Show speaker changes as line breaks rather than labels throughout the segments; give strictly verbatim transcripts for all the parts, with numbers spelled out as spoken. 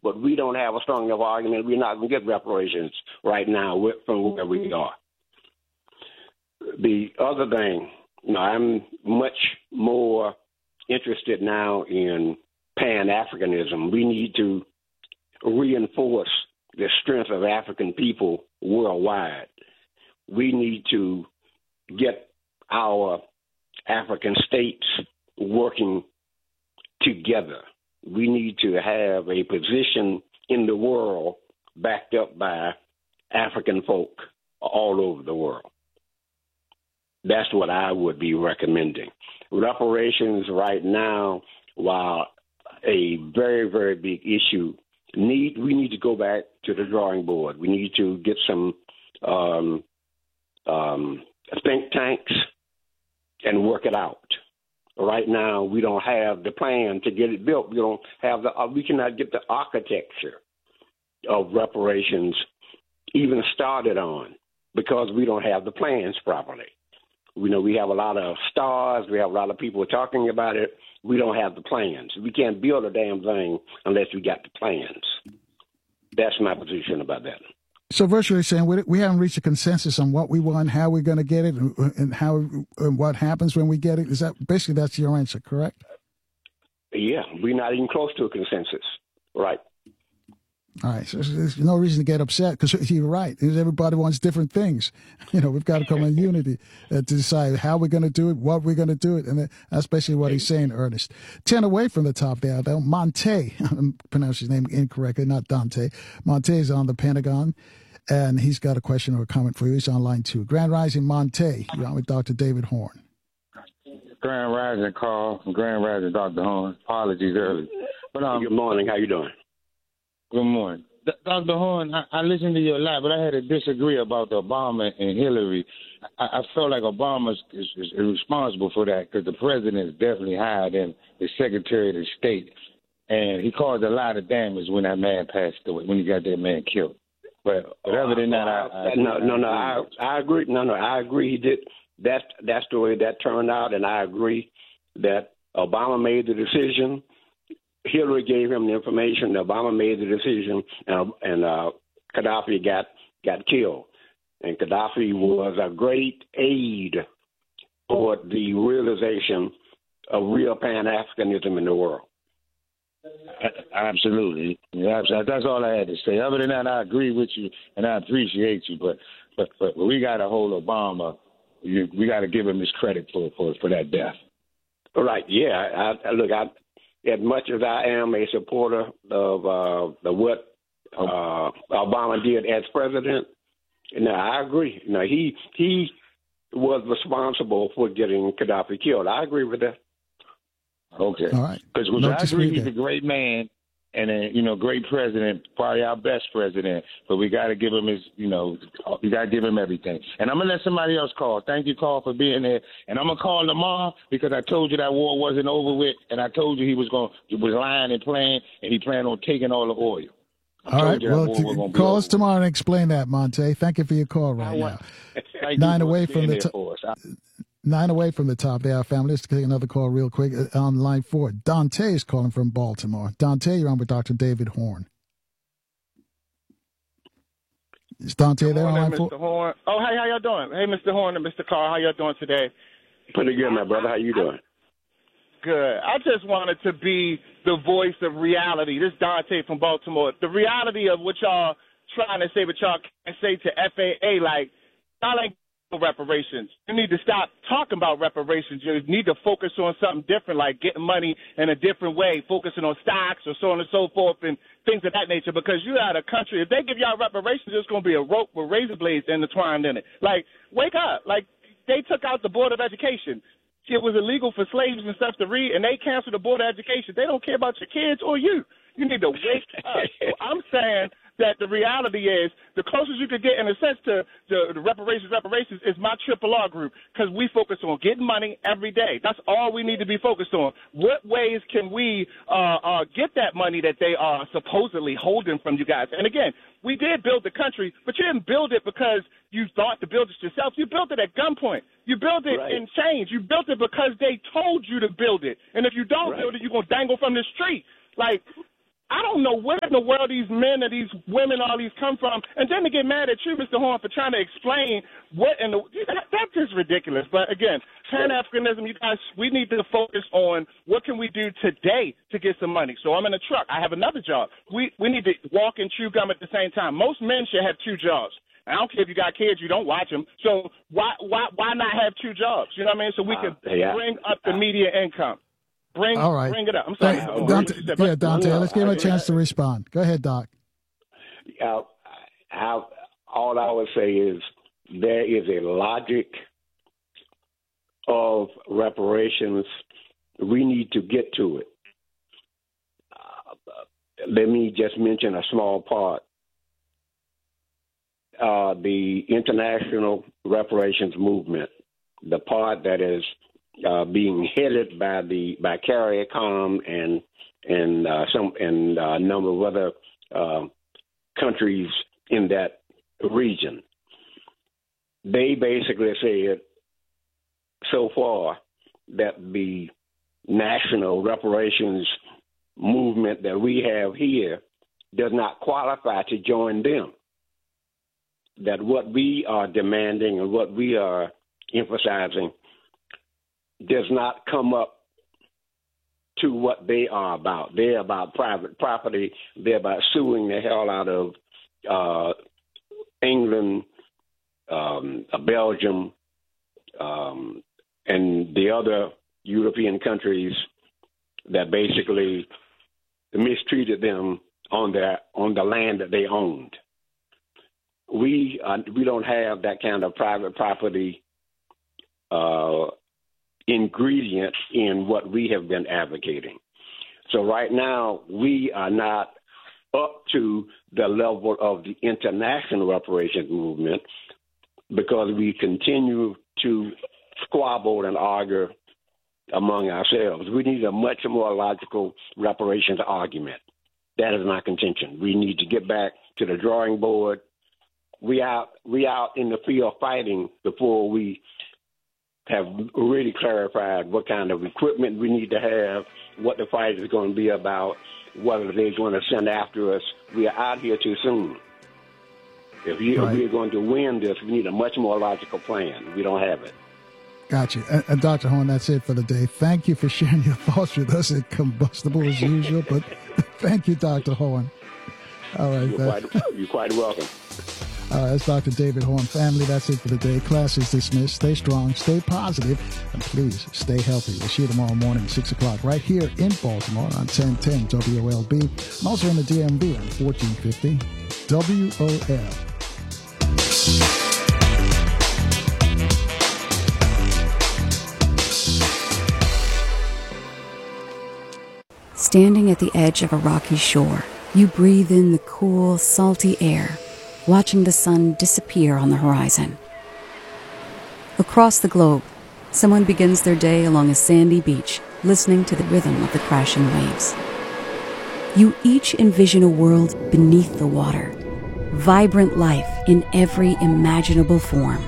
but we don't have a strong enough argument. We're not going to get reparations right now from where we are. The other thing, you know, I'm much more interested now in Pan-Africanism. We need to reinforce the strength of African people worldwide. We need to get our African states working together. We need to have a position in the world backed up by African folk all over the world. That's what I would be recommending. Reparations right now, while a very, very big issue, need we need to go back to the drawing board. We need to get some um, um, think tanks and work it out. Right now, we don't have the plan to get it built. We don't have the. Uh, we cannot get the architecture of reparations even started on because we don't have the plans properly. We know we have a lot of stars. We have a lot of people talking about it. We don't have the plans. We can't build a damn thing unless we got the plans. That's my position about that.
So virtually saying we, we haven't reached a consensus on what we want, how we're going to get it, and how and what happens when we get it. Is that basically that's your answer, correct?
Yeah, we're not even close to a consensus. Right.
All right. So there's no reason to get upset because you're right. Everybody wants different things. You know, we've got to come in unity uh, to decide how we're going to do it, what we're going to do it. And that's basically what he's saying, Ernest. Ten away from the top there, though, Monte, I'm pronouncing his name incorrectly, not Dante. Monte is on the Pentagon, and he's got a question or a comment for you. He's on line two. Grand Rising, Monte. You're on with Doctor David Horn.
Grand Rising, Carl. Grand Rising, Doctor Horn. Apologies early. But, um,
Good morning. How you doing?
Good morning. D- Doctor Horn, I, I listened to you a lot, but I had to disagree about Obama and Hillary. I, I felt like Obama is, is, is responsible for that because the president is definitely higher than the Secretary of State. And he caused a lot of damage when that man passed away, when he got that man killed. But, but other than that, I, I
no, no, no, I, I agree. No, no, I agree. He did. That's that's the way that turned out, and I agree that Obama made the decision. Hillary gave him the information. Obama made the decision, and, and uh, Gaddafi got got killed. And Gaddafi was a great aid for the realization of real Pan-Africanism in the world.
Absolutely. Yeah, that's all I had to say. Other than that, I agree with you, and I appreciate you. But but, but we got to hold Obama. We got to give him his credit for, for, for that death.
Right. Yeah. I, I, look, I, as much as I am a supporter of, uh, of what uh, Obama did as president, you know, I agree. You know, he he was responsible for getting Gaddafi killed. I agree with that.
Okay.
All right.
Because no I agree he's a great man and a, you know, great president, probably our best president, but we got to give him his, you know, we got to give him everything. And I'm going to let somebody else call. Thank you, Carl, for being there. And I'm going to call tomorrow because I told you that war wasn't over with, and I told you he was going, he was lying and playing, and he planned on taking all the oil. I
all right. Well, t- call us tomorrow and explain that, Monte. Thank you for your call right now. Nine away from the top. Nine away from the top there, family. Let's take another call real quick on line four. Dante is calling from Baltimore. Dante, you're on with Doctor David Horn. Is Dante
Good
there
morning,
on line
Mister
four?
Horn. Oh, hey, how y'all doing? Hey, Mister Horn and Mister Carr, how y'all doing today?
Pretty good, my brother. How you doing?
Good. I just wanted to be the voice of reality. This is Dante from Baltimore. The reality of what y'all trying to say, but y'all can't say to F A A, like, y'all ain't reparations. You need to stop talking about reparations. You need to focus on something different, like getting money in a different way, focusing on stocks or so on and so forth and things of that nature, because you're out of country. If they give y'all reparations, it's going to be a rope with razor blades intertwined in it. Like, wake up. Like, they took out the Board of Education. It was illegal for slaves and stuff to read, and they canceled the Board of Education. They don't care about your kids or you. You need to wake up. So I'm saying that the reality is the closest you could get, in a sense, to the, the reparations, reparations is my Triple R group, because we focus on getting money every day. That's all we need to be focused on. What ways can we uh, uh, get that money that they are supposedly holding from you guys? And again, we did build the country, but you didn't build it because you thought to build it yourself. You built it at gunpoint. You built it
right.
in change. You built it because they told you to build it. And if you don't
right.
build it, you're going to dangle from the street. Like, I don't know where in the world these men and these women, all these come from, and then to get mad at you, Mister Horn, for trying to explain what in the that, that's just ridiculous. But again, Pan-Africanism, you guys, we need to focus on what can we do today to get some money. So I'm in a truck. I have another job. We we need to walk and chew gum at the same time. Most men should have two jobs. I don't care if you got kids, you don't watch them. So why why why not have two jobs? You know what I mean? So we can uh, yeah. bring up the media income. Bring, All right. bring it up. I'm sorry.
Hey, Dante, yeah, Dante, no, no, let's give him a chance to respond. Go ahead, Doc.
Uh, I, all I would say is there is a logic of reparations. We need to get to it. Uh, let me just mention a small part. Uh, the international reparations movement, the part that is Uh, being headed by the by CARICOM and and uh, some and uh, a number of other uh, countries in that region. They basically said so far that the national reparations movement that we have here does not qualify to join them. That what we are demanding and what we are emphasizing does not come up to what they are about. They're about private property. They're about suing the hell out of uh, England, um, Belgium, um, and the other European countries that basically mistreated them on their on the land that they owned. We uh, we don't have that kind of private property Uh, ingredient in what we have been advocating. So right now, we are not up to the level of the international reparations movement because we continue to squabble and argue among ourselves. We need a much more logical reparations argument. That is my contention. We need to get back to the drawing board. We out, we out in the field fighting before we have really clarified what kind of equipment we need to have, what the fight is going to be about, whether they're going to send after us. We are out here too soon. If, you, right. if we're going to win this, we need a much more logical plan. We don't have it.
Gotcha. And, and Doctor Horn, that's it for the day. Thank you for sharing your thoughts with us at Combustible as usual, but thank you, Doctor Horn. All right.
You're, quite, you're quite welcome.
All right, that's Doctor David Horn. Family, that's it for the day. Class is dismissed. Stay strong, stay positive, and please stay healthy. We'll see you tomorrow morning, six o'clock, right here in Baltimore on ten ten W O L B, and also in the D M V on fourteen fifty W O L.
Standing at the edge of a rocky shore, you breathe in the cool, salty air, watching the sun disappear on the horizon. Across the globe, someone begins their day along a sandy beach, listening to the rhythm of the crashing waves. You each envision a world beneath the water, vibrant life in every imaginable form.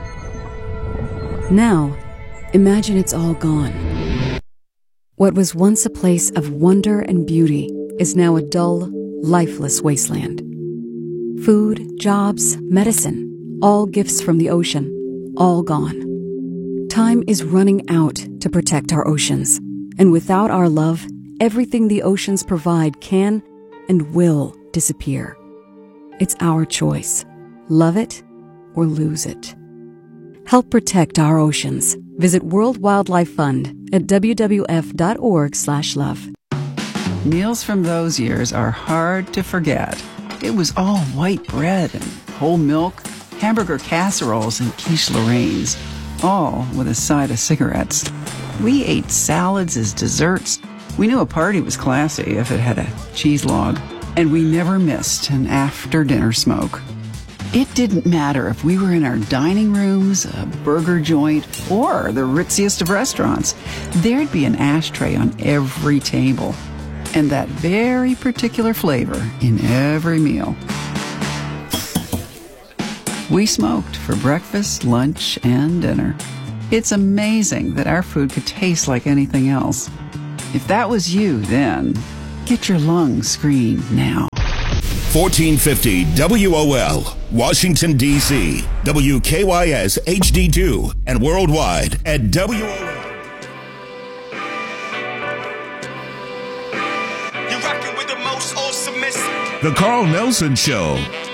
Now, imagine it's all gone. What was once a place of wonder and beauty is now a dull, lifeless wasteland. Food, jobs, medicine, all gifts from the ocean, all gone. Time is running out to protect our oceans, and without our love, everything the oceans provide can and will disappear. It's our choice. Love it or lose it. Help protect our oceans. Visit World Wildlife Fund at w w f dot org slash love.
Meals from those years are hard to forget. It was all white bread and whole milk, hamburger casseroles and quiche Lorraines, all with a side of cigarettes. We ate salads as desserts. We knew a party was classy if it had a cheese log, and we never missed an after-dinner smoke. It didn't matter if we were in our dining rooms, a burger joint, or the ritziest of restaurants. There'd be an ashtray on every table, and that very particular flavor in every meal. We smoked for breakfast, lunch, and dinner. It's amazing that our food could taste like anything else. If that was you then, Get your lungs screened now.
fourteen fifty W O L, Washington, D C, W K Y S H D two, and worldwide at W O L. You're rocking with the most awesome. The Carl Nelson Show.